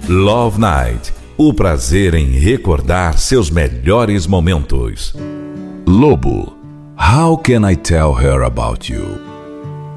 Love Night, o prazer em recordar seus melhores momentos. Lobo, How Can I Tell Her About You?